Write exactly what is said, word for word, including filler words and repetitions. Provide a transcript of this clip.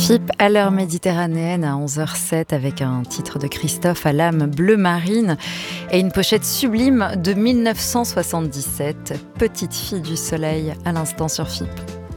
F I P à l'heure méditerranéenne à onze heures sept avec un titre de Christophe à l'âme bleu marine et une pochette sublime de mille neuf cent soixante-dix-sept. Petite fille du soleil à l'instant sur F I P.